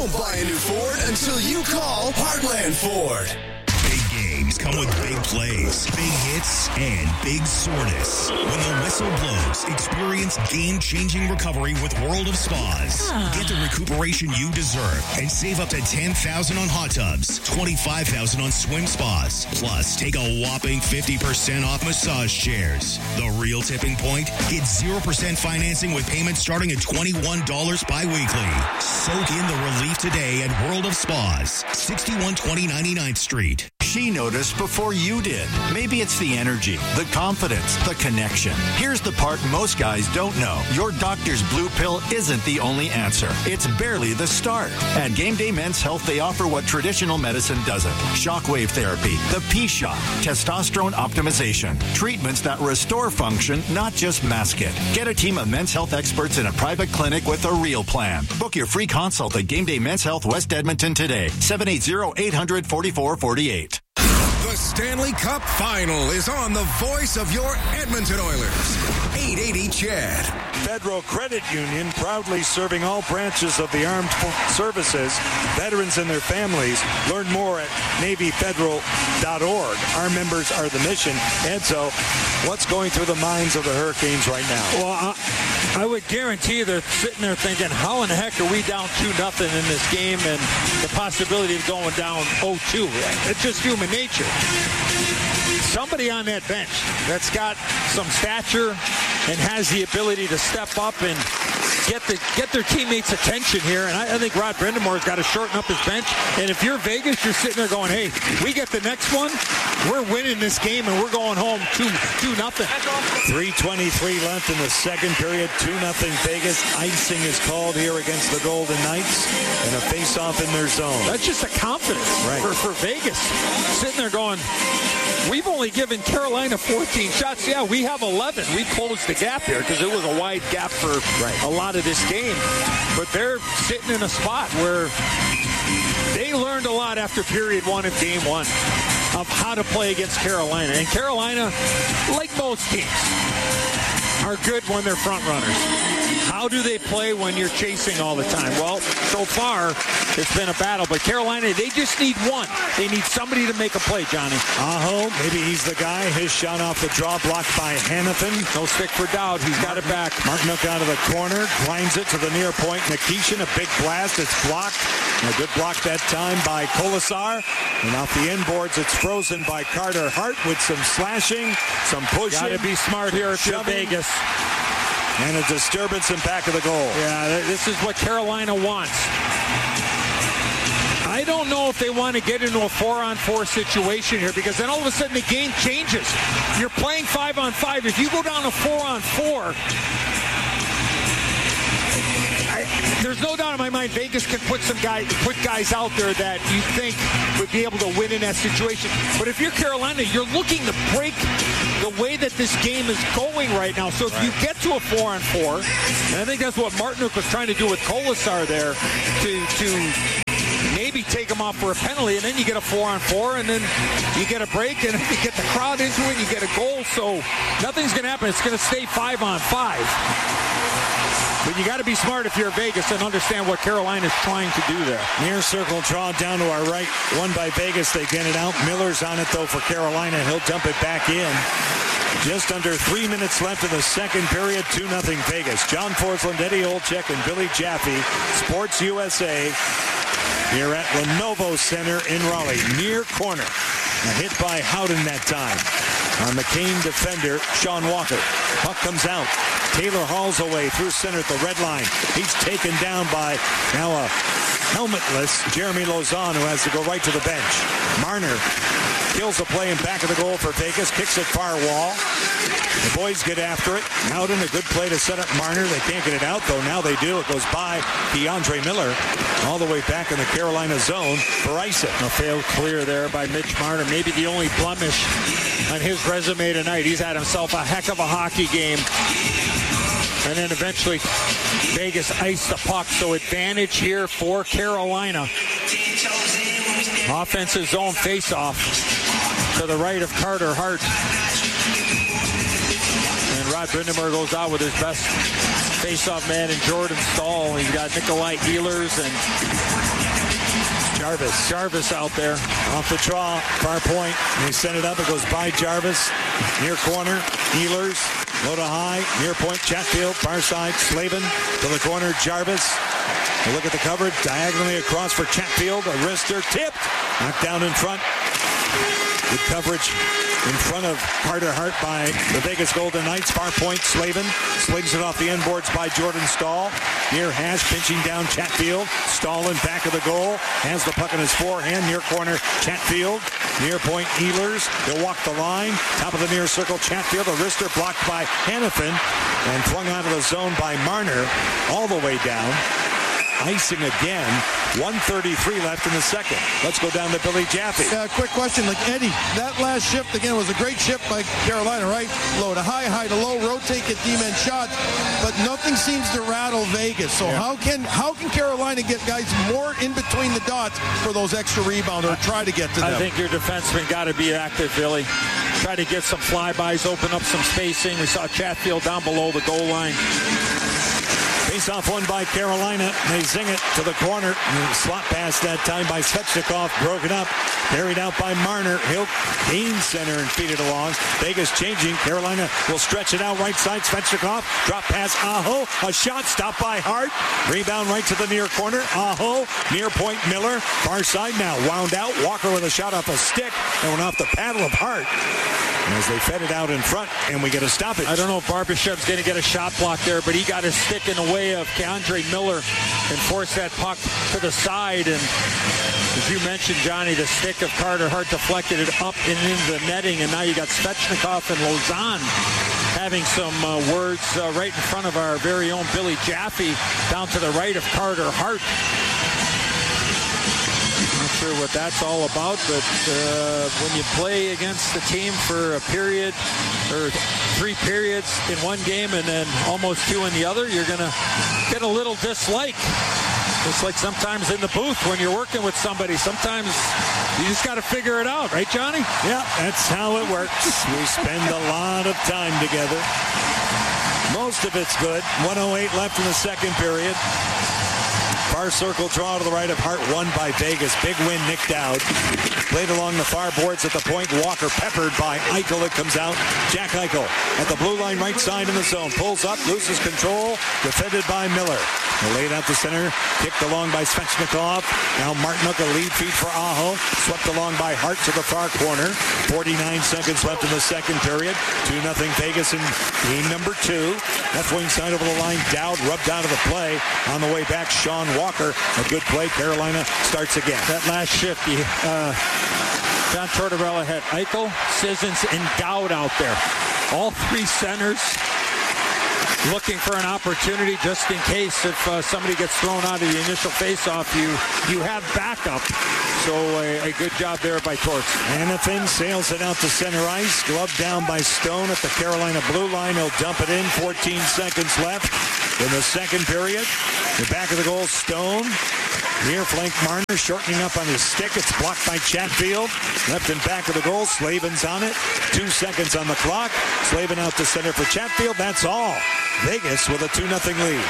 Don't buy a new Ford until you call Heartland Ford. Big games come with big plays, big hits, and big soreness. When the whistle blows, experience game-changing recovery with World of Spas. Get the recuperation you deserve and save up to $10,000 on hot tubs, $25,000 on swim spas. Plus, take a whopping 50% off massage chairs. The real tipping point? Get 0% financing with payments starting at $21 bi-weekly. Soak in the relief today at World of Spas, 6120 99th Street. She noticed before you did. Maybe it's the energy, the confidence, the connection. Here's the part most guys don't know. Your doctor's blue pill isn't the only answer. It's barely the start. At Game Day Men's Health, they offer what traditional medicine doesn't. Shockwave therapy, the P-Shot, testosterone optimization, treatments that restore function, not just mask it. Get a team of men's health experts in a private clinic with a real plan. Book your free consult at Game Day Men's Health West Edmonton today. 780-800-4448. The Stanley Cup Final is on the voice of your Edmonton Oilers. 880 Chad. Federal Credit Union, proudly serving all branches of the armed services, veterans and their families. Learn more at NavyFederal.org. Our members are the mission. And so, what's going through the minds of the Hurricanes right now? Well, I would guarantee they're sitting there thinking, how in the heck are we down 2-0 in this game and the possibility of going down 0-2? It's just human nature. Somebody on that bench that's got some stature and has the ability to step up and get their teammates' attention here. And I think Rod Brindamore's got to shorten up his bench. And if you're Vegas, you're sitting there going, hey, we get the next one. We're winning this game, and we're going home 2-0. 3:23 left in the second period. 2-0 Vegas. Icing is called here against the Golden Knights. And a face-off in their zone. That's just a confidence for Vegas. Sitting there going, we've only given Carolina 14 shots. Yeah, we have 11. We closed the gap here because it was a wide gap for a lot of this game. But they're sitting in a spot where they learned a lot after period one of game one of how to play against Carolina. And Carolina, like most teams, are good when they're front runners. How do they play when you're chasing all the time? Well, so far, it's been a battle. But Carolina, they just need one. They need somebody to make a play, Johnny. Aho, maybe he's the guy. His shot off the draw, blocked by Hanifin. No stick for Dowd. He's got it back. Martinook out of the corner, grinds it to the near point. Nikishin, a big blast. It's blocked. A good block that time by Kolasar. And off the inboards, it's frozen by Carter Hart with some slashing, some pushing. Got to be smart here if you're Vegas. And a disturbance in back of the goal. Yeah, this is what Carolina wants. I don't know if they want to get into a 4-on-4 situation here, because then all of a sudden the game changes. You're playing 5-on-5. If you go down to 4-on-4, there's no doubt in my mind Vegas can put guys out there that you think would be able to win in that situation. But if you're Carolina, you're looking to break the way that this game is going right now. So if you get to a 4-on-4, and I think that's what Martinook was trying to do with Kolasar there, to maybe take him off for a penalty, and then you get a 4-on-4, and then you get a break, and you get the crowd into it, and you get a goal. So nothing's going to happen. It's going to stay 5-on-5. But you got to be smart if you're Vegas and understand what Carolina's trying to do there. Near circle draw down to our right. One by Vegas. They get it out. Miller's on it, though, for Carolina. He'll dump it back in. Just under 3 minutes left in the second period. 2-0 Vegas. John Forsland, Eddie Olczyk, and Billy Jaffe. Sports USA here at Lenovo Center in Raleigh. Near corner. A hit by Howden that time. On the Kane defender, Sean Walker. Puck comes out. Taylor hauls away through center at the red line. He's taken down by now a helmetless Jeremy Lauzon, who has to go right to the bench. Marner kills the play in back of the goal for Vegas. Kicks it far wall. The boys get after it. Howden, a good play to set up Marner. They can't get it out, though. Now they do. It goes by DeAndre Miller all the way back in the Carolina zone for Isaac. A failed clear there by Mitch Marner. Maybe the only blemish on his resume tonight. He's had himself a heck of a hockey game. And then eventually Vegas iced the puck. So advantage here for Carolina. Offensive zone faceoff to the right of Carter Hart. And Rod Brind'Amour goes out with his best faceoff man in Jordan Staal. He's got Nikolai Ehlers and Jarvis out there. Off the draw, far point. They send it up. It goes by Jarvis. Near corner, Ehlers. Low to high. Near point, Chatfield. Far side, Slavin. To the corner, Jarvis. A look at the coverage. Diagonally across for Chatfield. A wrister tipped. Knocked down in front. Good coverage in front of Carter Hart by the Vegas Golden Knights. Far point, Slavin slings it off the end boards by Jordan Staal. Near hash, pinching down Chatfield. Staal in back of the goal. Has the puck in his forehand. Near corner, Chatfield. Near point, Ehlers. He'll walk the line. Top of the near circle, Chatfield. A wrister blocked by Hanifin and flung out of the zone by Marner. All the way down. Icing again. 1:33 left in the second. Let's go down to Billy Jaffe. Quick question, like Eddie, that last shift again was a great shift by Carolina, right? Low to high, high to low, rotate, get D-man shots, but nothing seems to rattle Vegas. So how can Carolina get guys more in between the dots for those extra rebounds or try to get to them? I think your defensemen got to be active, Billy. Try to get some flybys, open up some spacing. We saw Chatfield down below the goal line. Face-off won by Carolina. They zing it to the corner. Slot pass that time by Svechnikov. Broken up. Carried out by Marner. He'll gain center and feed it along. Vegas changing. Carolina will stretch it out right side. Svechnikov. Drop pass. Aho. A shot stopped by Hart. Rebound right to the near corner. Aho. Near point Miller. Far side now. Wound out. Walker with a shot off a stick. And went off the paddle of Hart. As they fed it out in front, and we get a stoppage. I don't know if Barbashev's going to get a shot block there, but he got his stick in the way of Keandre Miller and forced that puck to the side. And as you mentioned, Johnny, the stick of Carter Hart deflected it up and into the netting, and now you got Svechnikov and Lausanne having some words right in front of our very own Billy Jaffe down to the right of Carter Hart. Not sure what that's all about, but when you play against the team for a period or 3 periods in one game and then almost 2 in the other, you're going to get a little dislike. It's like sometimes in the booth when you're working with somebody, sometimes you just got to figure it out, right, Johnny? Yeah, that's how it works. We spend a lot of time together. Most of it's good. 1:08 left in the second period. Far circle draw to the right of Hart, won by Vegas. Big win, Nick Dowd. Played along the far boards at the point. Walker peppered by Eichel. It comes out. Jack Eichel at the blue line right side in the zone. Pulls up, loses control. Defended by Miller. Laid out the center. Kicked along by Svechnikov. Now Martinook, a lead feed for Aho. Swept along by Hart to the far corner. 49 seconds left in the second period. 2-0 Vegas in game number 2. Left wing side over the line. Dowd rubbed out of the play. On the way back, Sean Walker. A good play. Carolina starts again. That last shift, John Tortorella had Eichel, Sissons, and Dowd out there. All 3 centers looking for an opportunity just in case if somebody gets thrown out of the initial faceoff, you have backup. So a good job there by Torts. Hanifin sails it out to center ice. Gloved down by Stone at the Carolina blue line. He'll dump it in. 14 seconds left in the second period. The back of the goal, Stone. Near flank Marner, shortening up on his stick. It's blocked by Chatfield. Left and back of the goal. Slavin's on it. 2 seconds on the clock. Slavin out to center for Chatfield. That's all. Vegas with a 2-0 lead.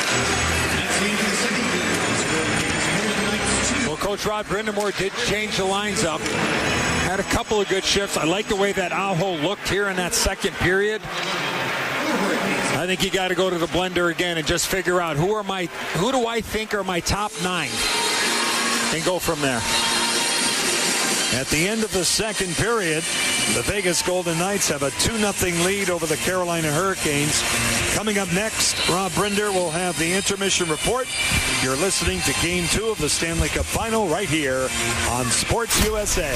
Well, Coach Rod Brindamore did change the lines up. Had a couple of good shifts. I like the way that Aho looked here in that second period. I think you got to go to the blender again and just figure out who do I think are my top 9 and go from there. At the end of the second period, the Vegas Golden Knights have a 2-0 lead over the Carolina Hurricanes. Coming up next, Rob Brinder will have the intermission report. You're listening to Game 2 of the Stanley Cup Final right here on Sports USA.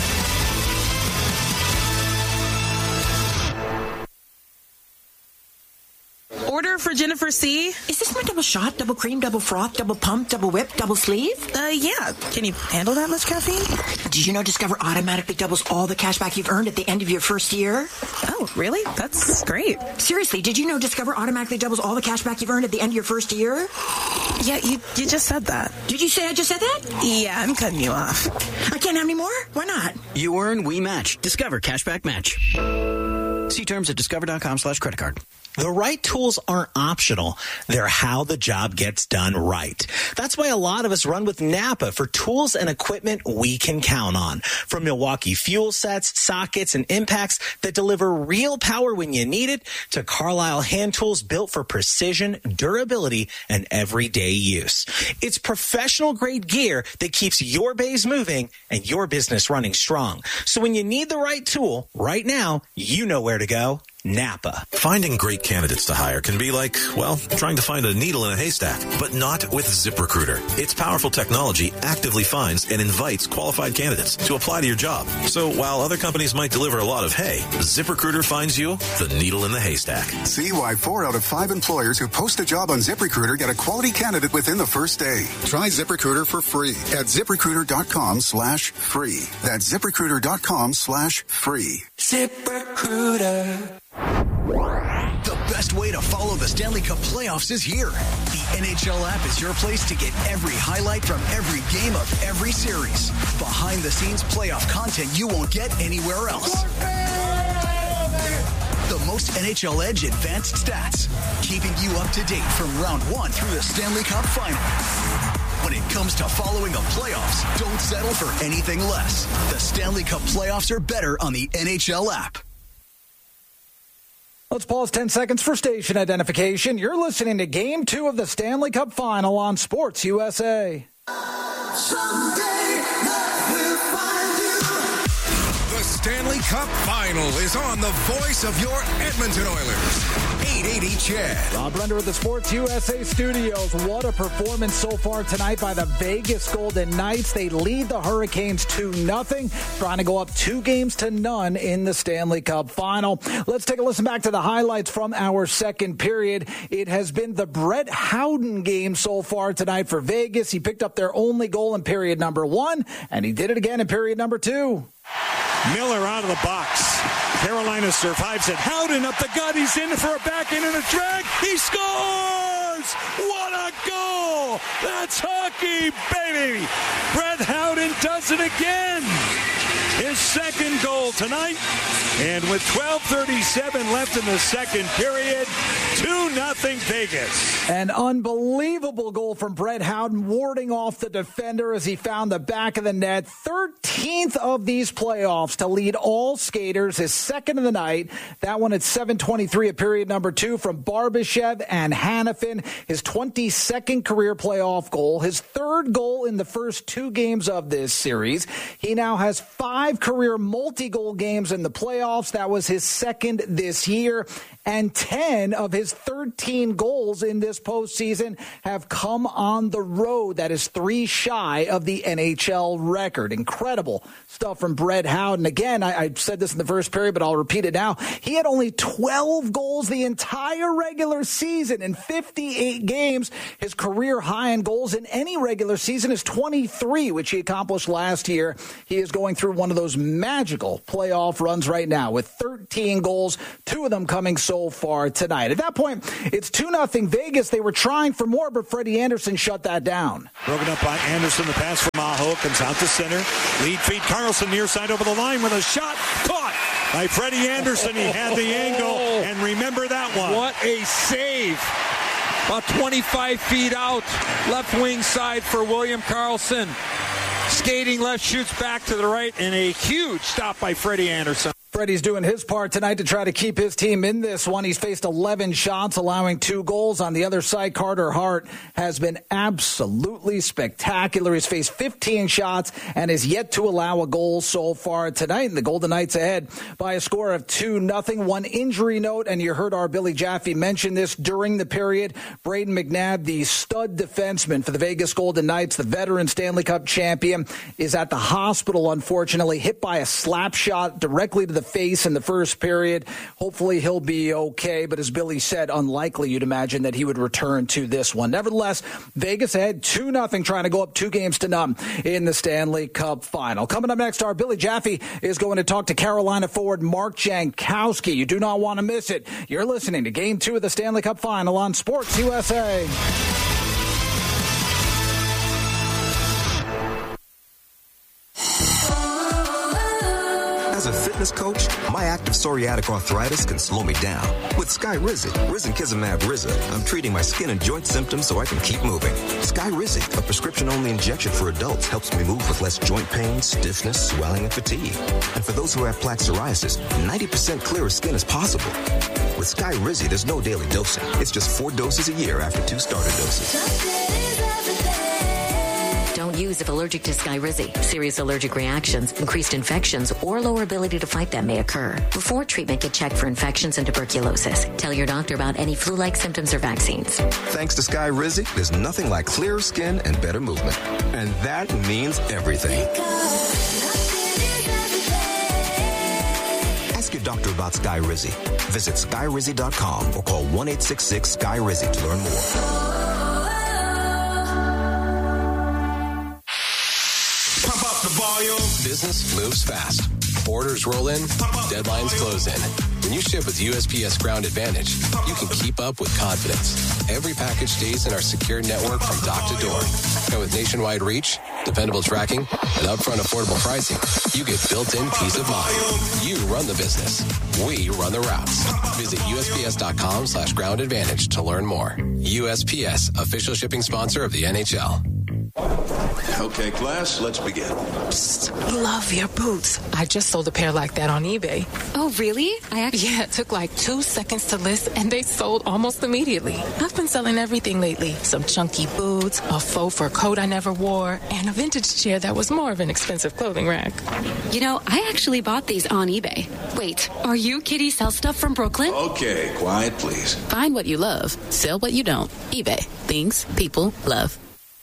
Order for Jennifer C. Is this my double shot, double cream, double froth, double pump, double whip, double sleeve? Yeah. Can you handle that much caffeine? Did you know Discover automatically doubles all the cash back you've earned at the end of your first year? Oh, really? That's great. Seriously, did you know Discover automatically doubles all the cash back you've earned at the end of your first year? Yeah, you just said that. Did you say I just said that? Yeah, I'm cutting you off. I can't have any more? Why not? You earn, we match. Discover Cashback Match. See terms at discover.com/creditcard. The right tools aren't optional. They're how the job gets done right. That's why a lot of us run with Napa for tools and equipment we can count on. From Milwaukee fuel sets, sockets, and impacts that deliver real power when you need it, to Carlisle hand tools built for precision, durability, and everyday use. It's professional-grade gear that keeps your bays moving and your business running strong. So when you need the right tool, right now, you know where to go. Napa. Finding great candidates to hire can be like, well, trying to find a needle in a haystack, but not with ZipRecruiter. Its powerful technology actively finds and invites qualified candidates to apply to your job. So while other companies might deliver a lot of hay, ZipRecruiter finds you the needle in the haystack. See why 4 out of 5 employers who post a job on ZipRecruiter get a quality candidate within the first day. Try ZipRecruiter for free at ZipRecruiter.com/free. That's ZipRecruiter.com/free. ZipRecruiter. The best way to follow the Stanley Cup playoffs is here. The NHL app is your place to get every highlight from every game of every series. Behind-the-scenes playoff content you won't get anywhere else. The most NHL Edge advanced stats, keeping you up to date from round 1 through the Stanley Cup final. When it comes to following the playoffs, don't settle for anything less. The Stanley Cup playoffs are better on the NHL app. Let's pause 10 seconds for station identification. You're listening to Game 2 of the Stanley Cup Final on Sports USA. Someday we'll find you. The Stanley Cup Final is on the voice of your Edmonton Oilers. 880 CHED. Rob Render of the Sports USA studios. What a performance so far tonight by the Vegas Golden Knights. They lead the Hurricanes 2-0, trying to go up 2-0 in the Stanley Cup Final. Let's take a listen back to the highlights from our second period. It has been the Brett Howden game so far tonight for Vegas. He picked up their only goal in period number 1, and he did it again in period number 2. Miller out of the box. Carolina survives it. Howden up the gut. He's in for a backhand and a drag. He scores! What a goal! That's hockey, baby! Brett Howden does it again. His second goal tonight. And with 12:37 left in the second period, 2-0 Vegas. An unbelievable goal from Brett Howden, warding off the defender as he found the back of the net. 13th of these playoffs to lead all skaters. His second of the night. That one at 7:23 at period number 2 from Barbashev and Hanifin. His 22nd career playoff goal. His third goal in the first 2 games of this series. He now has 5 career multi-goal games in the playoffs. That was his second this year. And 10 of his 13 goals in this postseason have come on the road. That is 3 shy of the NHL record. Incredible stuff from Brett Howden. Again, I said this in the first period, but I'll repeat it now. He had only 12 goals the entire regular season in 58 games. His career high in goals in any regular season is 23, which he accomplished last year. He is going through one of those magical playoff runs right now with 13 goals, 2 of them coming so far tonight. At that point, it's 2-0 Vegas. They were trying for more, but Freddie Anderson shut that down. Broken up by Anderson. The pass from Aho comes out to center. Lead feed Carlson near side over the line with a shot caught by Freddie Anderson. He had the angle, and remember that one. What a save. About 25 feet out, left wing side for William Karlsson. Skating left, shoots back to the right, and a huge stop by Freddie Anderson. Freddie's doing his part tonight to try to keep his team in this one. He's faced 11 shots, allowing 2 goals. On the other side, Carter Hart has been absolutely spectacular. He's faced 15 shots and is yet to allow a goal so far tonight. And the Golden Knights ahead by a score of 2-0. One injury note, and you heard our Billy Jaffe mention this during the period. Braden McNabb, the stud defenseman for the Vegas Golden Knights, the veteran Stanley Cup champion, is at the hospital, unfortunately, hit by a slap shot directly to the face in the first period. Hopefully he'll be okay, but as Billy said, unlikely you'd imagine that he would return to this one. Nevertheless, Vegas ahead 2-0, trying to go up 2-0 in the Stanley Cup Final. Coming up next, our Billy Jaffe is going to talk to Carolina forward Mark Jankowski. You do not want to miss it. You're listening to Game 2 of the Stanley Cup Final on Sports USA. As a fitness fitness coach, my active psoriatic arthritis can slow me down. With Skyrizi, risankizumab Riza, I'm treating my skin and joint symptoms so I can keep moving. Skyrizi, a prescription-only injection for adults, helps me move with less joint pain, stiffness, swelling, and fatigue. And for those who have plaque psoriasis, 90% clearer skin is possible. With Skyrizi, there's no daily dosing. It's just 4 doses a year after 2 starter doses. Don't use if allergic to Skyrizi. Serious allergic reactions, increased infections, or lower ability to fight them may occur. Before treatment, get checked for infections and tuberculosis. Tell your doctor about any flu-like symptoms or vaccines. Thanks to Skyrizi, there's nothing like clearer skin and better movement. And that means everything. Ask your doctor about Skyrizi. Visit Skyrizi.com or call 1-866-SKY-RIZI to learn more. Business moves fast. Orders roll in, deadlines close in. When you ship with USPS Ground Advantage, you can keep up with confidence. Every package stays in our secure network from dock to door. And with nationwide reach, dependable tracking, and upfront affordable pricing, you get built-in peace of mind. You run the business. We run the routes. Visit USPS.com/Ground Advantage to learn more. USPS, official shipping sponsor of the NHL. Okay, class, let's begin. Psst, love your boots. I just sold a pair like that on eBay. Oh, really? Yeah, it took like 2 seconds to list, and they sold almost immediately. I've been selling everything lately. Some chunky boots, a faux fur coat I never wore, and a vintage chair that was more of an expensive clothing rack. You know, I actually bought these on eBay. Wait, are you Kitty Sell Stuff from Brooklyn? Okay, quiet, please. Find what you love. Sell what you don't. eBay. Things people love.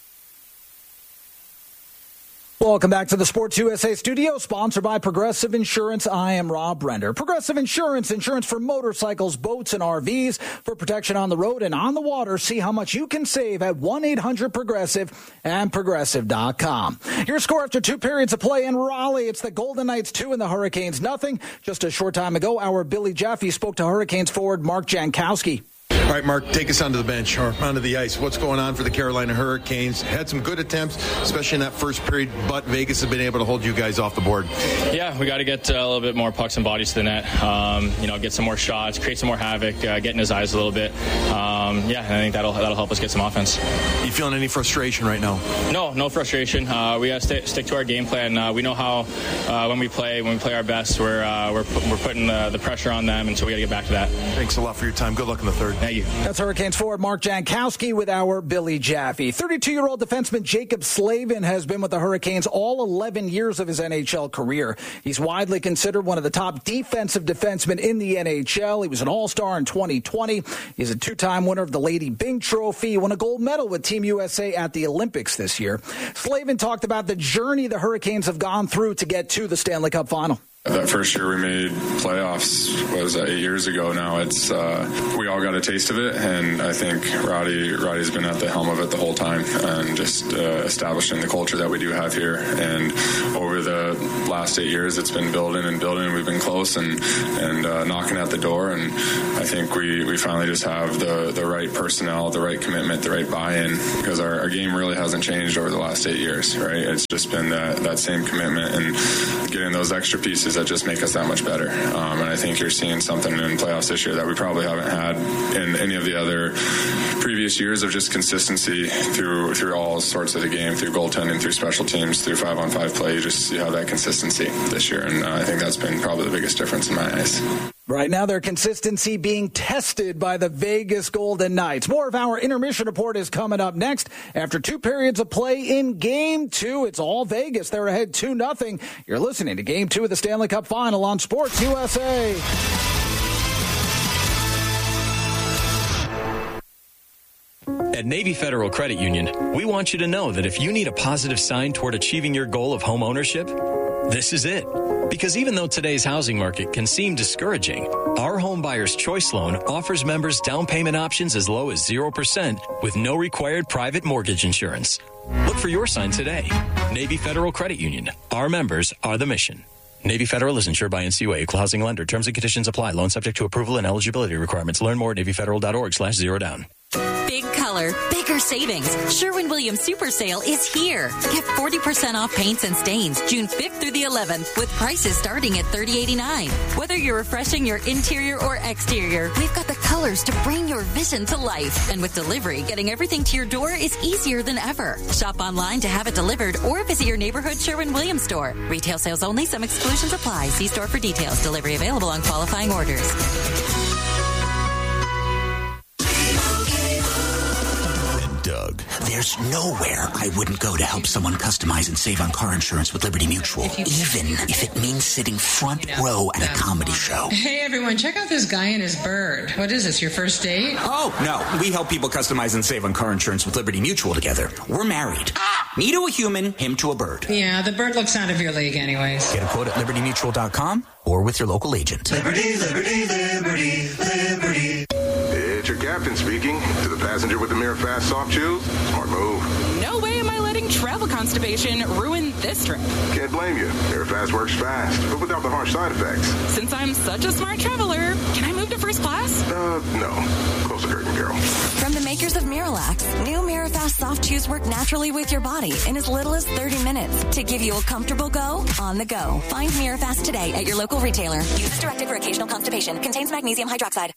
Welcome back to the Sports USA studio, sponsored by Progressive Insurance. I am Rob Render. Progressive Insurance, insurance for motorcycles, boats, and RVs for protection on the road and on the water. See how much you can save at 1-800-PROGRESSIVE and Progressive.com. Your score after 2 periods of play in Raleigh. It's the Golden Knights 2 and the Hurricanes nothing. Just a short time ago, our Billy Jaffe spoke to Hurricanes forward Mark Jankowski. All right, Mark, take us onto the bench or onto the ice. What's going on for the Carolina Hurricanes? Had some good attempts, especially in that first period, but Vegas has been able to hold you guys off the board. Yeah, we got to get a little bit more pucks and bodies to the net. Get some more shots, create some more havoc, get in his eyes a little bit. And I think that'll help us get some offense. You feeling any frustration right now? No frustration. We got to stick to our game plan. We know how when we play our best, we're putting the pressure on them, and so we got to get back to that. Thanks a lot for your time. Good luck in the third. Thank you. That's Hurricanes forward Mark Jankowski with our Billy Jaffe. 32-year-old defenseman Jacob Slavin has bbeen with the Hurricanes all 11 years of his NHL career. He's widely considered one of the top defensive defensemen in the NHL. He was an All-Star in 2020. He's a 2-time winner of the Lady Byng Trophy. He won a gold medal with Team USA at the Olympics this year. Slavin talked about the journey the Hurricanes have gone through to get to the Stanley Cup final. That first year we made playoffs was 8 years ago now. It's we all got a taste of it, and I think Roddy's been at the helm of it the whole time, and just establishing the culture that we do have here. And over the last 8 years, it's been building and building. We've been close and knocking at the door, and I think we finally just have the right personnel, the right commitment, the right buy-in, because our game really hasn't changed over the last 8 years, right? It's just been that same commitment and getting those extra pieces that just make us that much better. And I think you're seeing something in playoffs this year that we probably haven't had in any of the other previous years, of just consistency through all sorts of the game, through goaltending, through special teams, through 5-on-5 play. You have that consistency this year, and I think that's been probably the biggest difference in my eyes. Right now, their consistency being tested by the Vegas Golden Knights. More of our intermission report is coming up next. After 2 periods of play in Game 2, it's all Vegas. They're ahead 2-0. You're listening to Game 2 of the Stanley Cup Final on Sports USA. At Navy Federal Credit Union, we want you to know that if you need a positive sign toward achieving your goal of home ownership, this is it. Because even though today's housing market can seem discouraging, our Home Buyer's Choice Loan offers members down payment options as low as 0% with no required private mortgage insurance. Look for your sign today. Navy Federal Credit Union. Our members are the mission. Navy Federal is insured by NCUA, Equal Housing Lender. Terms and conditions apply. Loan subject to approval and eligibility requirements. Learn more at NavyFederal.org/0down. Big color, bigger savings. Sherwin-Williams Super Sale is here. Get 40% off paints and stains June 5th through the 11th with prices starting at $30.89. Whether you're refreshing your interior or exterior, we've got the colors to bring your vision to life. And with delivery, getting everything to your door is easier than ever. Shop online to have it delivered or visit your neighborhood Sherwin-Williams store. Retail sales only. Some exclusions apply. See store for details. Delivery available on qualifying orders. Doug. There's nowhere I wouldn't go to help someone customize and save on car insurance with Liberty Mutual, even if it means sitting front row at a comedy show. Hey, everyone, check out this guy and his bird. What is this, your first date? Oh, no. We help people customize and save on car insurance with Liberty Mutual together. We're married. Me to a human, him to a bird. Yeah, the bird looks out of your league anyways. Get a quote at libertymutual.com or with your local agent. Liberty, liberty, liberty, liberty. It's your captain speaking. To the passenger with the Mirror Fast soft chews, smart move. No way am I letting travel constipation ruin this trip. Can't blame you. Mirror Fast works fast, but without the harsh side effects. Since I'm such a smart traveler, can I move to first class? No. Close the curtain, girl. From the makers of Miralax, new Mirror Fast soft chews work naturally with your body in as little as 30 minutes to give you a comfortable go on the go. Find Mirror Fast today at your local retailer. Use as directed for occasional constipation. Contains magnesium hydroxide.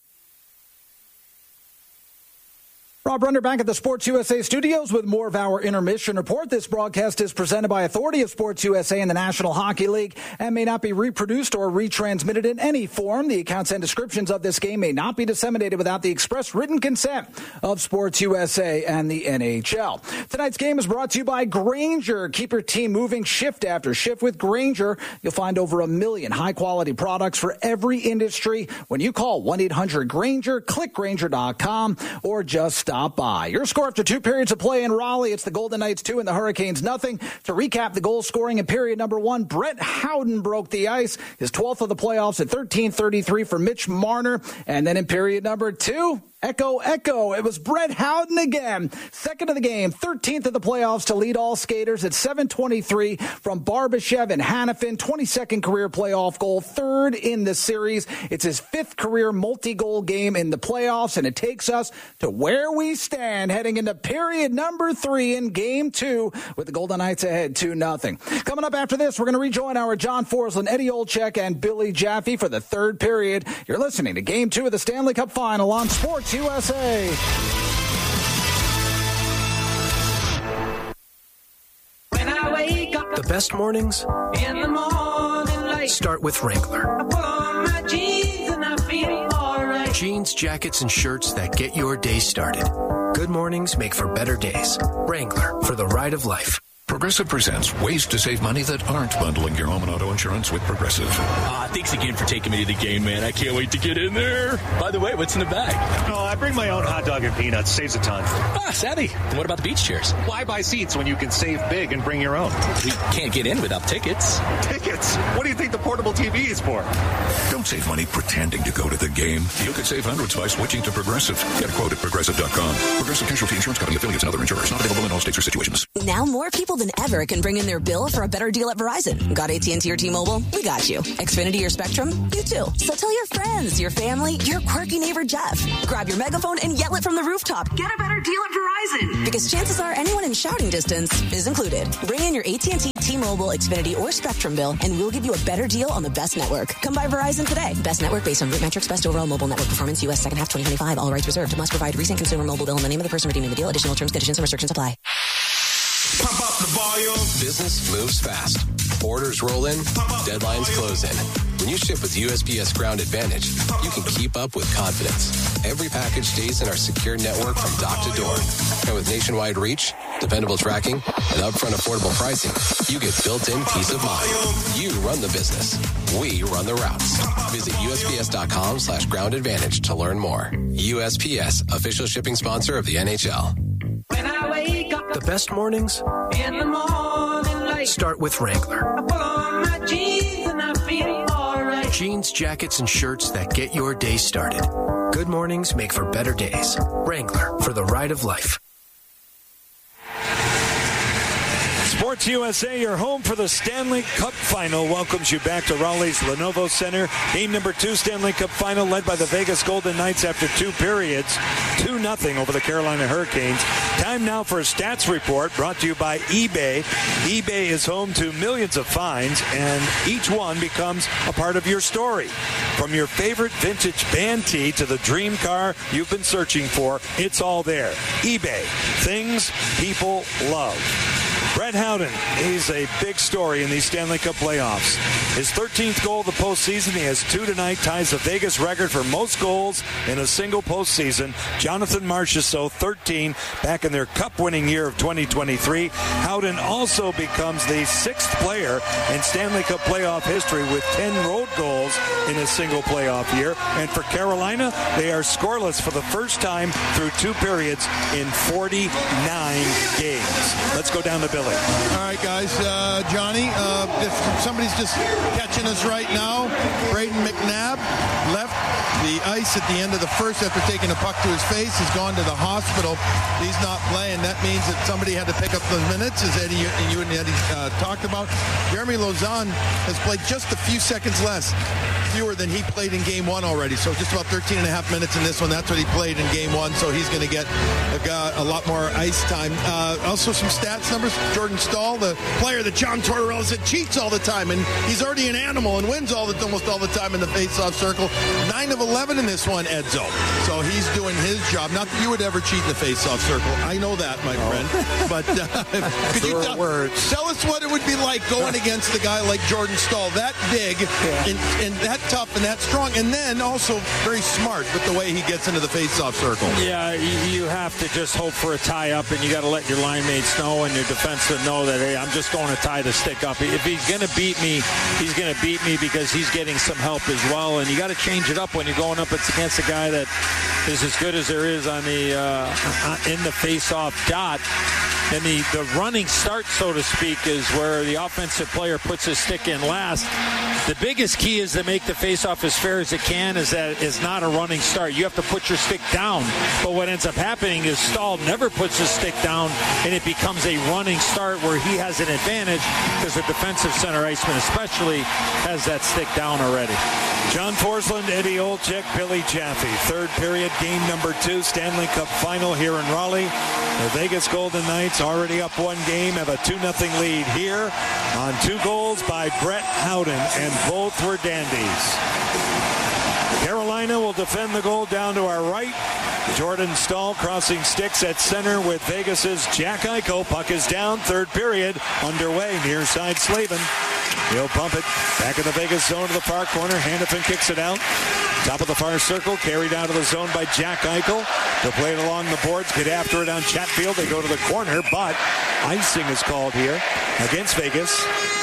Rob Brunner back at the Sports USA studios with more of our intermission report. This broadcast is presented by authority of Sports USA and the National Hockey League and may not be reproduced or retransmitted in any form. The accounts and descriptions of this game may not be disseminated without the express written consent of Sports USA and the NHL. Tonight's game is brought to you by Grainger. Keep your team moving shift after shift with Grainger. You'll find over 1 million high-quality products for every industry when you call 1-800-GRAINGER, click Grainger.com, or just stop by. Your score after 2 periods of play in Raleigh. It's the Golden Knights 2 and the Hurricanes nothing. To recap the goal scoring in period number 1, Brett Howden broke the ice. His 12th of the playoffs at 13:33 for Mitch Marner. And then in period number 2, Echo. It was Brett Howden again. Second of the game, 13th of the playoffs to lead all skaters at 7:23 from Barbashev and Hanifin. 22nd career playoff goal, 3rd in the series. It's his 5th career multi-goal game in the playoffs, and it takes us to where we stand heading into period number 3 in game 2 with the Golden Knights ahead 2-0. Coming up after this, we're going to rejoin our John Forsland, Eddie Olczyk, and Billy Jaffe for the 3rd period. You're listening to game 2 of the Stanley Cup Final on Sports USA. When I wake up, the best mornings in the morning light, start with Wrangler. I put on my jeans and I feel all right. Jeans, jackets, and shirts that get your day started. Good mornings make for better days. Wrangler, for the ride of life. Progressive presents ways to save money that aren't bundling your home and auto insurance with Progressive. Thanks again for taking me to the game, man. I can't wait to get in there. By the way, what's in the bag? Oh, I bring my own hot dog and peanuts. Saves a ton. Savvy. And what about the beach chairs? Why buy seats when you can save big and bring your own? We can't get in without tickets. Tickets? What do you think the portable TV is for? Don't save money pretending to go to the game. You could save hundreds by switching to Progressive. Get a quote at Progressive.com. Progressive Casualty Insurance Company, affiliates, and other insurers. Not available in all states or situations. Now more people than ever can bring in their bill for a better deal at Verizon. Got AT&T or T-Mobile? We got you. Xfinity or Spectrum? You too. So tell your friends, your family, your quirky neighbor Jeff. Grab your megaphone and yell it from the rooftop. Get a better deal at Verizon. Because chances are anyone in shouting distance is included. Bring in your AT&T, T-Mobile, Xfinity, or Spectrum bill, and we'll give you a better deal on the best network. Come by Verizon today. Best network based on root metrics, best overall mobile network performance, U.S. second half 2025. All rights reserved. Must provide recent consumer mobile bill and the name of the person redeeming the deal. Additional terms, conditions, and restrictions apply. Pump up the volume. Business moves fast. Orders roll in. Deadlines close in. When you ship with USPS Ground Advantage, you can keep up with confidence. Every package stays in our secure network from dock to door. And with nationwide reach, dependable tracking, and upfront affordable pricing, you get built-in peace of mind. You run the business. We run the routes. Visit USPS.com/Ground Advantage to learn more. USPS, official shipping sponsor of the NHL. When I wake up, the best mornings in the morning light, start with Wrangler. I put on my jeans and I feel all right. Jeans, jackets, and shirts that get your day started. Good mornings make for better days. Wrangler, for the ride of life. Sports USA, your home for the Stanley Cup Final, welcomes you back to Raleigh's Lenovo Center. Game number 2 Stanley Cup Final, led by the Vegas Golden Knights after 2 periods. 2-0 over the Carolina Hurricanes. Time now for a stats report brought to you by eBay. eBay is home to millions of finds, and each one becomes a part of your story. From your favorite vintage band tee to the dream car you've been searching for, it's all there. eBay. Things people love. Brett Howden, he's a big story in these Stanley Cup playoffs. His 13th goal of the postseason, he has 2 tonight, ties the Vegas record for most goals in a single postseason. Jonathan Marchessault, 13, back in their cup-winning year of 2023. Howden also becomes the 6th player in Stanley Cup playoff history with 10 road goals in a single playoff year. And for Carolina, they are scoreless for the first time through 2 periods in 49 games. Let's go down to Billy. All right, guys. Johnny, if somebody's just catching us right now, Braden McNabb left the ice at the end of the first after taking a puck to his face. He's gone to the hospital. He's not playing. That means that somebody had to pick up those minutes, as Eddie and you and Eddie talked about. Jeremy Lauzon has played just a few seconds fewer than he played in Game 1 already. So just about 13 and a half minutes in this one. That's what he played in Game 1. So he's going to get a lot more ice time. Also some stats numbers. Jordan Staal, the player that John Tortorella said cheats all the time, and he's already an animal and wins almost all the time in the face-off circle. 9 of 11 in this one, Edzo. So he's doing his job. Not that you would ever cheat in the face-off circle. I know that, my friend. But could you tell us what it would be like going against a guy like Jordan Staal, that big and that tough and that strong, and then also very smart with the way he gets into the face-off circle? Yeah, you have to just hope for a tie-up, and you got to let your line mates know and your defenseman know that, hey, I'm just going to tie the stick up. If he's going to beat me, he's going to beat me because he's getting some help as well. And you got to change it up when you're going up against a guy that is as good as there is on the in the face-off dot. And the running start, so to speak, is where the offensive player puts his stick in last. The biggest key is to make the face-off as fair as it can, is that it's not a running start. You have to put your stick down. But what ends up happening is Staal never puts his stick down, and it becomes a running start where he has an advantage because the defensive center iceman especially has that stick down already. John Forsland, Eddie Olczyk, Billy Jaffe. 3rd period, game number 2, Stanley Cup Final here in Raleigh. The Vegas Golden Knights already up 1 game, have a 2-0 lead here on 2 goals by Brett Howden, and both were dandies. Carolina will defend the goal down to our right. Jordan Staal crossing sticks at center with Vegas's Jack Eichel. Puck is down. 3rd period underway near side Slavin. He'll pump it back in the Vegas zone to the far corner. Hannafin kicks it out. Top of the far circle, carried out of the zone by Jack Eichel. They'll play it along the boards, get after it on Chatfield. They go to the corner, but icing is called here against Vegas.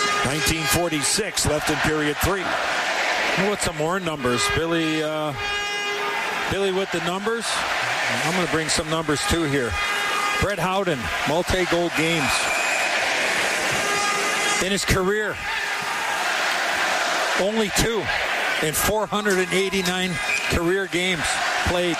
19:46 left in period 3. What's some more numbers? Billy with the numbers. I'm going to bring some numbers too here. Brett Howden, multi-goal games. In his career, only 2 in 489 career games played.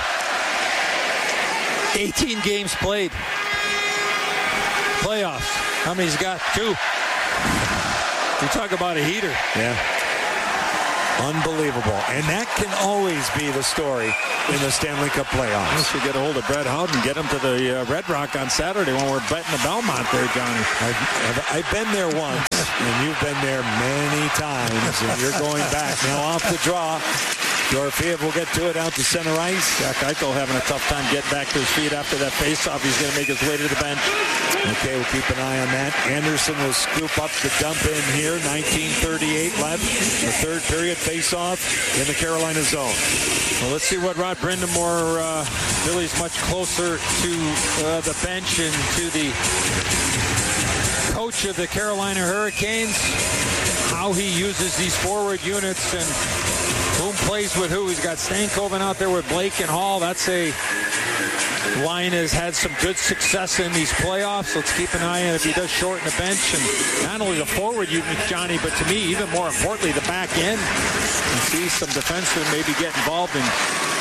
18 games played. Playoffs. How many's got? 2. You talk about a heater. Yeah. Unbelievable. And that can always be the story in the Stanley Cup playoffs. Once we get a hold of Brett Howden, get him to the Red Rock on Saturday when we're betting the Belmont there, Johnny. I've been there once, and you've been there many times, and you're going back. Now off the draw. Dorofeev will get to it out to center ice. Jack Eichel having a tough time getting back to his feet after that faceoff. He's going to make his way to the bench. Okay, we'll keep an eye on that. Anderson will scoop up the dump in here. 19:38 left. The 3rd period faceoff in the Carolina zone. Well, let's see what Rod Brindamore, Billy's much closer to the bench and to the coach of the Carolina Hurricanes, how he uses these forward units and whom plays with who. He's got Stankoven out there with Blake and Hall. That's a line has had some good success in these playoffs. Let's keep an eye on if he does shorten the bench. And not only the forward unit, Johnny, but to me, even more importantly, the back end. And see some defensemen maybe get involved in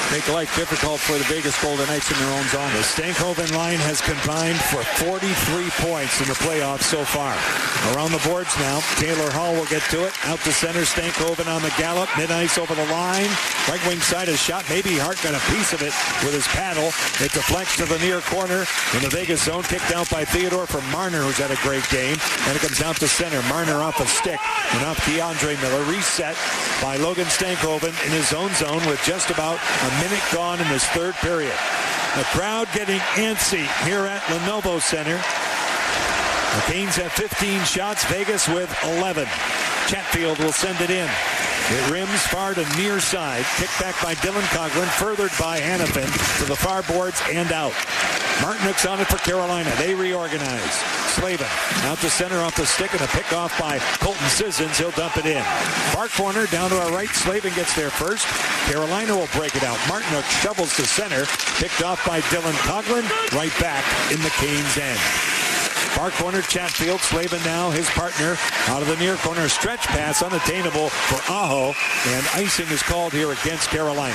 make life difficult for the Vegas Golden Knights in their own zone. The Stankoven line has combined for 43 points in the playoffs so far. Around the boards now, Taylor Hall will get to it. Out to center, Stankoven on the gallop. Mid-ice over the line. Right wing side is shot. Maybe Hart got a piece of it with his paddle. It deflects to the near corner in the Vegas zone. Kicked out by Theodore from Marner, who's had a great game. And it comes out to center. Marner off a stick and off Keandre Miller. Reset by Logan Stankoven in his own zone with just about a minute gone in this third period. The crowd getting antsy here at Lenovo Center. The Canes have 15 shots. Vegas with 11. Chatfield will send it in. It rims far to near side. Kicked back by Dylan Coughlin. Furthered by Hannafin to the far boards and out. Martinook's on it for Carolina. They reorganize. Slavin out to center off the stick and a pick off by Colton Sissons. He'll dump it in. Far corner down to our right. Slavin gets there first. Carolina will break it out. Martinook shovels to center. Picked off by Dylan Coughlin. Right back in the Canes' end. Far corner, Chatfield. Slavin now, his partner, out of the near corner. Stretch pass unattainable for Aho. And icing is called here against Carolina.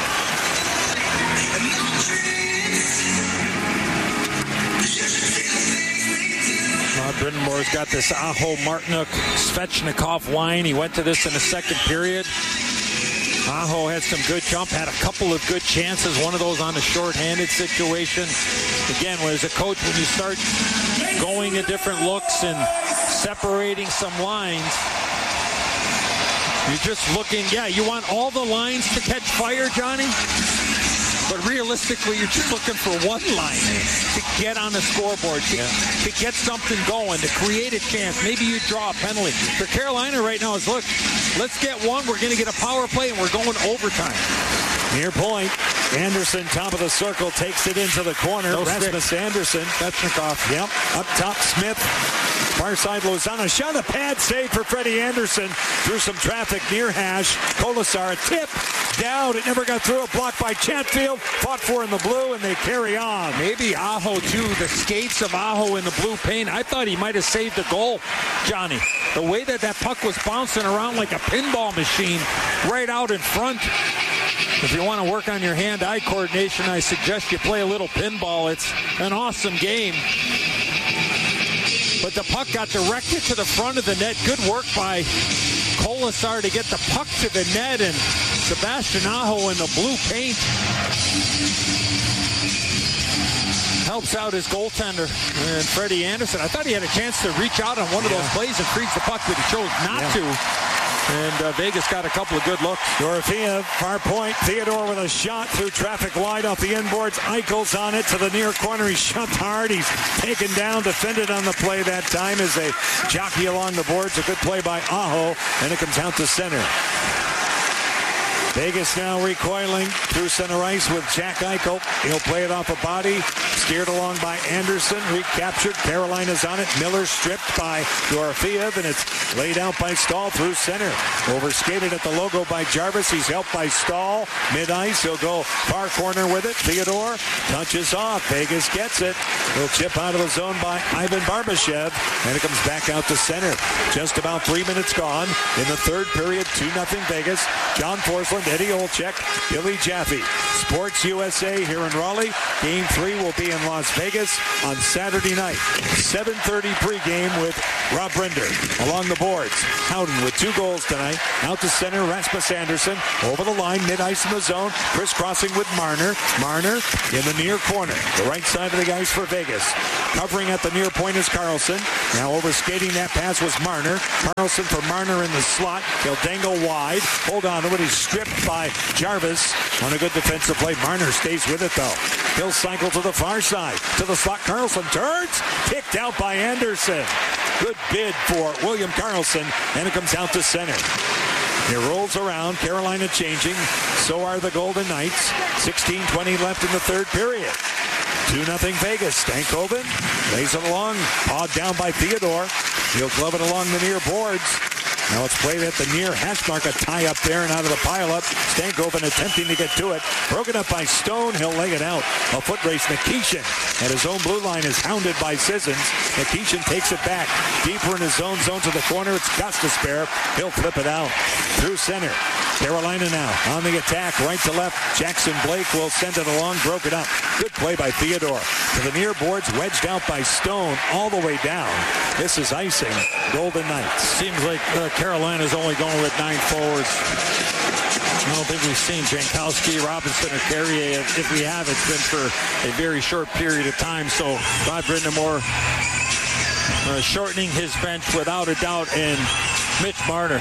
Brind'Amour's got this Aho Martinook Svechnikov line. He went to this in the second period. Aho had some good jump, had a couple of good chances, one of those on a short-handed situation. Again, as a coach, when you start going at different looks and separating some lines, you're just looking, you want all the lines to catch fire, Johnny? But realistically, you're just looking for one line to get on the scoreboard, to get something going, to create a chance. Maybe you draw a penalty. For Carolina right now is, look, let's get one. We're going to get a power play, and we're going overtime. Near point. Anderson, top of the circle, takes it into the corner. No Rasmus stick. Anderson. Svechnikov. Yep. Up top, Smith. Far side, Lozano. Shot a pad save for Freddie Anderson. Through some traffic near hash. Kolasar, a tip. Down. It never got through. A block by Chatfield. Fought for in the blue, and they carry on. Maybe Aho, too. The skates of Aho in the blue paint. I thought he might have saved a goal, Johnny. The way that puck was bouncing around like a pinball machine right out in front. If you want to work on your hand-eye coordination, I suggest you play a little pinball. It's an awesome game. But the puck got directed to the front of the net. Good work by Kolasar to get the puck to the net, and Sebastian Aho in the blue paint helps out his goaltender. And Freddie Anderson, I thought he had a chance to reach out on one of those plays and freeze the puck, but he chose not to. And Vegas got a couple of good looks. Dorofeev, far point. Theodore with a shot through traffic wide off the inboards. Eichel's on it to the near corner. He shoved hard. He's taken down, defended on the play that time as they jockey along the boards. A good play by Aho, and it comes out to center. Vegas now recoiling through center ice with Jack Eichel. He'll play it off a body. Steered along by Anderson. Recaptured. Carolina's on it. Miller stripped by Dorofeev, and it's laid out by Stahl through center. Overskated at the logo by Jarvis. He's helped by Stahl. Mid-ice. He'll go far corner with it. Theodore touches off. Vegas gets it. He'll chip out of the zone by Ivan Barbashev, and it comes back out to center. Just about 3 minutes gone in the third period. 2-0 Vegas. John Forsland, Eddie Olczyk, Billy Jaffe. Sports USA here in Raleigh. Game 3 will be in Las Vegas on Saturday night. 7:30 pregame with Rob Brinder. Along the boards, Howden with 2 goals tonight. Out to center, Rasmus Anderson. Over the line, mid-ice in the zone. Crisscrossing with Marner. Marner in the near corner. The right side of the ice for Vegas. Covering at the near point is Carlson. Now overskating that pass was Marner. Carlson for Marner in the slot. He'll dangle wide. Hold on to it. He's stripped by Jarvis on a good defensive play. Marner stays with it, though. He'll cycle to the far side. To the slot. Carlson turns. Kicked out by Anderson. Good bid for William Carlson, and it comes out to center. It rolls around. Carolina changing. So are the Golden Knights. 16:20 left in the third period. 2-0 Vegas. Stankoven lays it along. Pawed down by Theodore. He'll glove it along the near boards. Now it's played at the near hash mark. A tie up there and out of the pile-up. Stankoven attempting to get to it. Broken up by Stone. He'll lay it out. A foot race. Nikishin at his own blue line is hounded by Sissons. Nikishin takes it back. Deeper in his zone to the corner. It's Gostisbehere. He'll flip it out. Through center. Carolina now on the attack. Right to left. Jackson Blake will send it along. Broke it up. Good play by Theodore. To the near boards. Wedged out by Stone. All the way down. This is icing. Golden Knights. Seems like Carolina's only going with 9 forwards. I don't think we've seen Jankowski, Robinson, or Carrier. If we have, it's been for a very short period of time. So Rod Brind'Amour shortening his bench without a doubt. And Mitch Marner.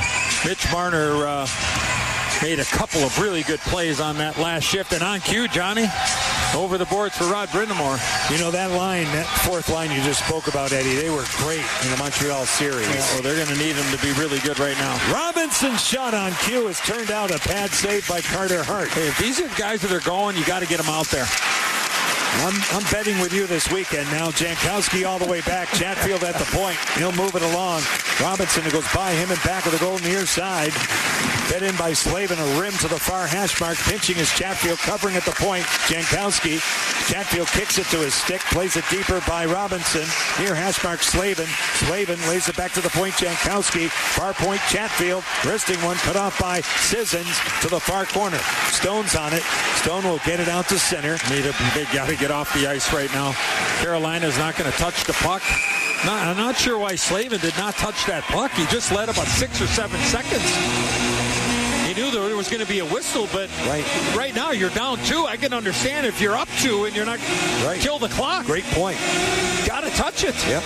Made a couple of really good plays on that last shift. And on cue, Johnny, over the boards for Rod Brind'Amour. You know, that line, that fourth line you just spoke about, Eddie, they were great in the Montreal series. Yeah, well, they're going to need them to be really good right now. Robinson's shot on cue has turned out a pad save by Carter Hart. Hey, if these are the guys that are going, you got to get them out there. I'm betting with you this weekend now. Jankowski all the way back. Chatfield at the point. He'll move it along. Robinson goes by him and back of the goal near side. Fed in by Slavin, a rim to the far hash mark. Pinching is Chatfield, covering at the point. Jankowski. Chatfield kicks it to his stick. Plays it deeper by Robinson. Near hash mark, Slavin. Slavin lays it back to the point. Jankowski. Far point, Chatfield. Wristing one, cut off by Sissons to the far corner. Stone's on it. Stone will get it out to center. They got to get off the ice right now. Carolina's not going to touch the puck. I'm not sure why Slavin did not touch that puck. He just led about 6 or 7 seconds. He knew there was going to be a whistle, but right now you're down 2. I can understand if you're up 2 and you're not kill the clock. Great point. Got to touch it. Yep.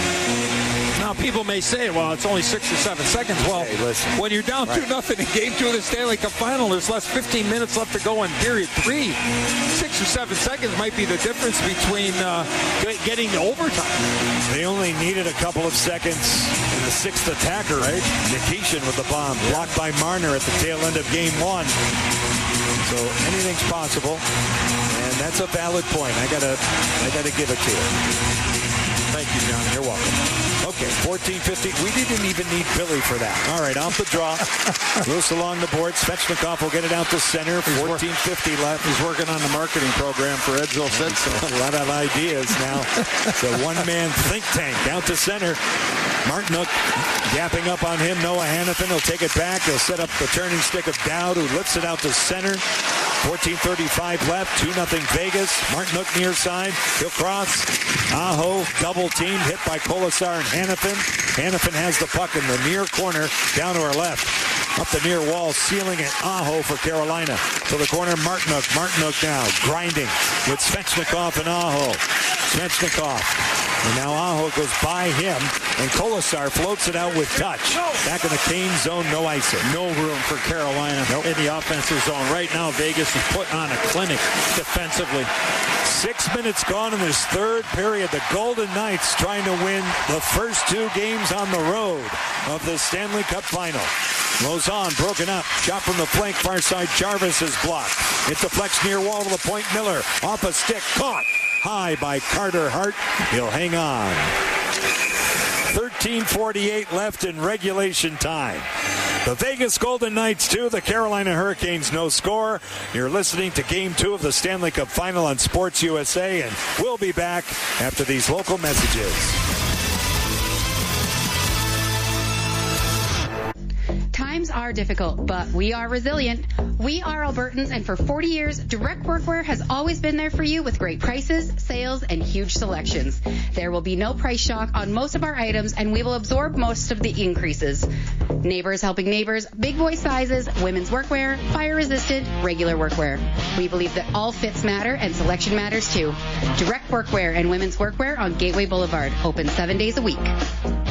Now people may say, well, it's only 6 or 7 seconds. Well, when you're down 2-0 in Game 2 of the Stanley Cup Final, there's less 15 minutes left to go in period 3. 6 or 7 seconds might be the difference between getting to overtime. They only needed a couple of seconds in the 6th attacker, right? Nikishin with the bomb, blocked by Marner at the tail end of Game 1. So anything's possible, and that's a valid point. I gotta give it to you. Thank you, John. You're welcome. Okay, 14-15. We didn't even need Billy for that. All right, off the draw. Loose along the board. Svechnikov will get it out to center. 14:50 left. He's working on the marketing program for Edsel Senso. A lot of ideas now. It's a one-man think tank out to center. Martinook gapping up on him. Noah Hannafin will take it back. He'll set up the turning stick of Dowd, who lifts it out to center. 14:35 left. 2-0 Vegas. Martinook near side. He'll cross. Aho double team hit by Kolasar and Hannafin. Hannafin has the puck in the near corner down to our left. Up the near wall, sealing it. Aho for Carolina. To the corner, Martinook. Martinook now grinding with Svechnikov and Aho. Svechnikov. And now Aho goes by him, and Kolasar floats it out with touch. Back in the Kane zone, no icing. No room for Carolina in the offensive zone. Right now, Vegas is putting on a clinic defensively. 6 minutes gone in this third period. The Golden Knights trying to win the first 2 games on the road of the Stanley Cup Final. Lozon broken up. Shot from the flank, far side. Jarvis is blocked. It deflects near wall to the point. Miller off a stick. Caught high by Carter Hart. He'll hang on. 13:48 left in regulation time. The Vegas Golden Knights 2, the Carolina Hurricanes no score. You're listening to Game 2 of the Stanley Cup Final on Sports USA, and we'll be back after these local messages. Times are difficult, but we are resilient. We are Albertans, and for 40 years, Direct Workwear has always been there for you with great prices, sales, and huge selections. There will be no price shock on most of our items, and we will absorb most of the increases. Neighbors helping neighbors, big boy sizes, women's workwear, fire-resistant, regular workwear. We believe that all fits matter and selection matters too. Direct Workwear and Women's Workwear on Gateway Boulevard, open 7 days a week.